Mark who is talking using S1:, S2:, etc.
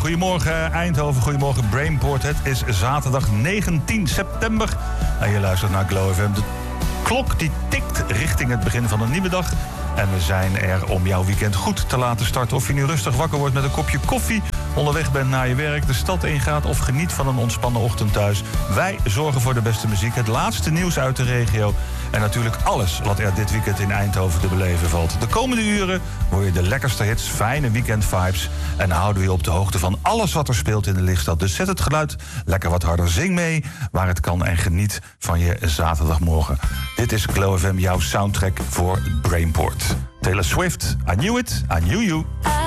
S1: Goedemorgen Eindhoven, goedemorgen Brainport. Het is zaterdag 19 september en je luistert naar Glow FM. De klok die tikt richting het begin van een nieuwe dag. En we zijn er om jouw weekend goed te laten starten. Of je nu rustig wakker wordt met een kopje koffie, onderweg bent naar je werk, de stad ingaat of geniet van een ontspannen ochtend thuis. Wij zorgen voor de beste muziek, het laatste nieuws uit de regio en natuurlijk alles wat er dit weekend in Eindhoven te beleven valt. De komende uren hoor je de lekkerste hits, fijne weekendvibes en houden we je op de hoogte van alles wat er speelt in de lichtstad. Dus zet het geluid lekker wat harder, zing mee waar het kan en geniet van je zaterdagmorgen. Dit is Glow FM, jouw soundtrack voor Brainport. Taylor Swift, I Knew It, I Knew You.